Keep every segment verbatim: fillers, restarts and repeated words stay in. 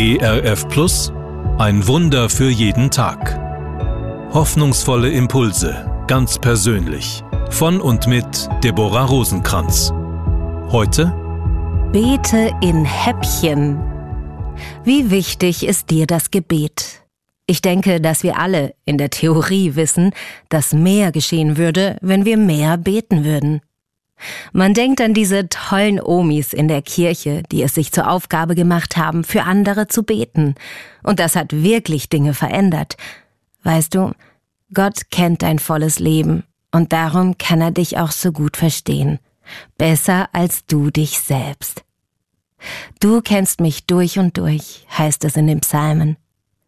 E R F Plus, ein Wunder für jeden Tag. Hoffnungsvolle Impulse, ganz persönlich. Von und mit Deborah Rosenkranz. Heute: Bete in Häppchen. Wie wichtig ist dir das Gebet? Ich denke, dass wir alle in der Theorie wissen, dass mehr geschehen würde, wenn wir mehr beten würden. Man denkt an diese tollen Omis in der Kirche, die es sich zur Aufgabe gemacht haben, für andere zu beten. Und das hat wirklich Dinge verändert. Weißt du, Gott kennt dein volles Leben und darum kann er dich auch so gut verstehen. Besser als du dich selbst. Du kennst mich durch und durch, heißt es in den Psalmen.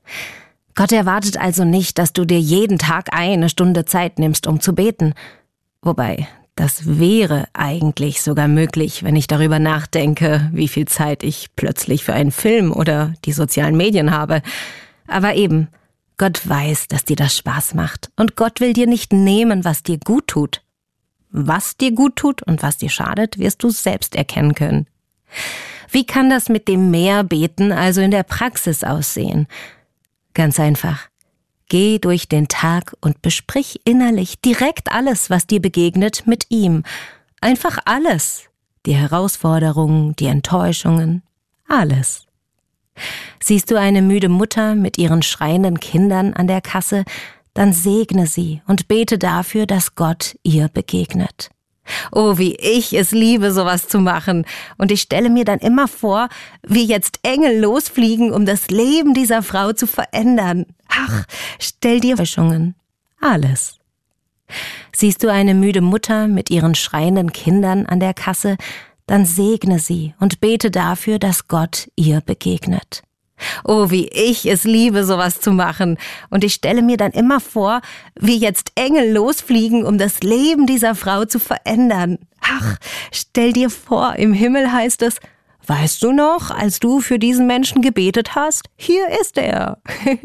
Gott erwartet also nicht, dass du dir jeden Tag eine Stunde Zeit nimmst, um zu beten. Wobei, das wäre eigentlich sogar möglich, wenn ich darüber nachdenke, wie viel Zeit ich plötzlich für einen Film oder die sozialen Medien habe. Aber eben, Gott weiß, dass dir das Spaß macht. Und Gott will dir nicht nehmen, was dir gut tut. Was dir gut tut und was dir schadet, wirst du selbst erkennen können. Wie kann das mit dem Mehrbeten also in der Praxis aussehen? Ganz einfach. Geh durch den Tag und besprich innerlich direkt alles, was dir begegnet, mit ihm. Einfach alles. Die Herausforderungen, die Enttäuschungen, alles. Siehst du eine müde Mutter mit ihren schreienden Kindern an der Kasse, dann segne sie und bete dafür, dass Gott ihr begegnet. Oh, wie ich es liebe, sowas zu machen. Und ich stelle mir dann immer vor, wie jetzt Engel losfliegen, um das Leben dieser Frau zu verändern. Ach, stell dir Wischungen. Alles. Siehst du eine müde Mutter mit ihren schreienden Kindern an der Kasse, dann segne sie und bete dafür, dass Gott ihr begegnet. Oh, wie ich es liebe, sowas zu machen. Und ich stelle mir dann immer vor, wie jetzt Engel losfliegen, um das Leben dieser Frau zu verändern. Ach, stell dir vor, im Himmel heißt es: Weißt du noch, als du für diesen Menschen gebetet hast? Hier ist er.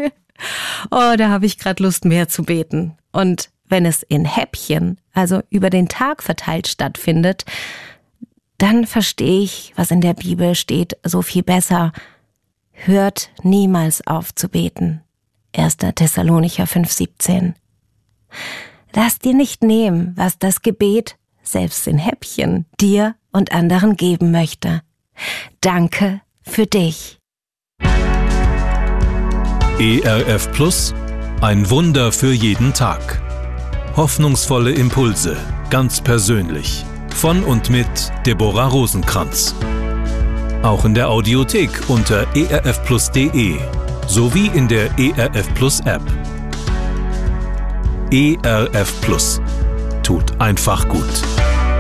Oh, da habe ich gerade Lust, mehr zu beten. Und wenn es in Häppchen, also über den Tag verteilt stattfindet, dann verstehe ich, was in der Bibel steht, so viel besser. Hört niemals auf zu beten. erster Thessalonicher fünf siebzehn. Lass dir nicht nehmen, was das Gebet, selbst in Häppchen, dir und anderen geben möchte. Danke für dich. E R F Plus, ein Wunder für jeden Tag. Hoffnungsvolle Impulse, ganz persönlich. Von und mit Deborah Rosenkranz. Auch in der Audiothek unter e r f plus punkt de sowie in der E R F Plus App. E R F Plus. Tut einfach gut.